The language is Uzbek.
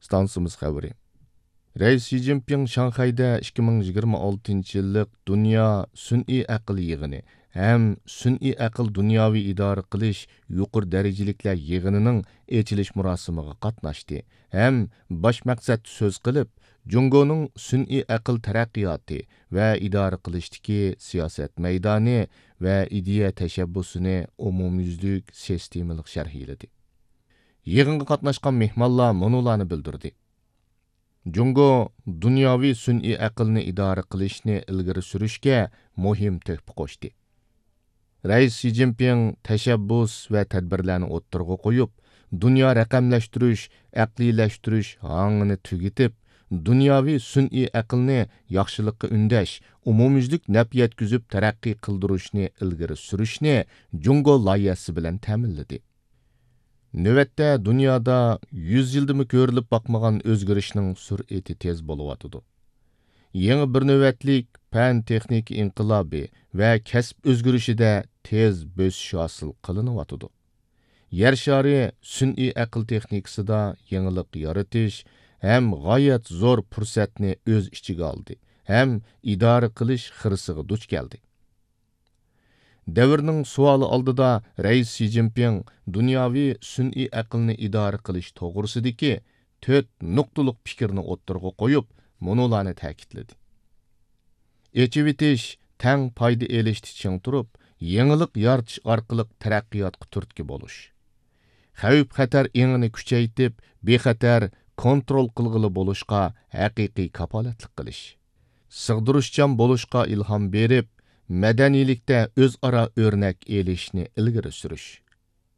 stansimiz xəbəri. Reis Xi Jinping Şanxayda 2026 yıllık Dünya Sün'i Aql yığını hem Sün'i Aql Dünyavi idare qilish yuqur derecelikler yığınının açılış murasimiga qatnaşdı. Hem baş maqsad söz qilib, Jungo'nun Sün'i Aql taraqqiyoti ve idare qilishdagi siyaset meydani ve ideya teşebbüsünü umumyüzlük sistemalik sharhladi. Yığınga qatnaşqan mehmonlar munularni bildirdi. Jungo dunyoviy sun'iy aqlni idora qilishni ilgari surishga muhim töhfa qo'shdi. Rais Xi Jinping tashabbus va tadbirlarni o'ttirg'a qo'yib, dunyo raqamlashtirish, aqliylashtirish hangini tugitib, dunyoviy sun'iy aqlni yaxshilikqa undash, umumyuzlik naf yetkazib taraqqiy qildirishni ilgari surishni Jungo loyihasi bilan ta'minladi. Növətdə dünyada 100 yıldımı görülüb baxmağan özgürüşünün sürəti tez boluvatıdı. Yeni bir növətlik fen texnik inqilabi və kəsb özgürüşü də tez bösüş hasıl qılınıvatıdı. Yer şarı sün'i aql texnikası da yenilik yaratış, hem gayet zor fürsətni öz içigə aldı, hem idare qilish xirisiga duch keldi. Devrning suali oldida Reis Xi Jinping dunyoviy sun'iy aqlni idora qilish to'g'risidagi 4 nuqtalik fikrni o'ttirg'a qo'yib, munolarni ta'kidladi. Echivitish tang foyda elishni ching turib, yangilik yaratish orqali taraqqiyotga turtki bo'lish. Xavf-xatar engini kuchaytib, bexatar kontrol qilg'ili bo'lishga haqiqiy kapolatlik qilish. Sig'dirishchan bo'lishga ilhom berib, madaniylikda o'zaro o'rnak elishni ilgari surish.